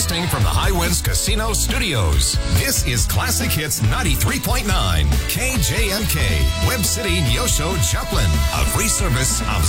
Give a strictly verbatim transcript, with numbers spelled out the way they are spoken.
Broadcasting from the Highwinds Casino Studios. This is Classic Hits ninety-three point nine, K J M K, Web City, Neosho, Joplin. A free service of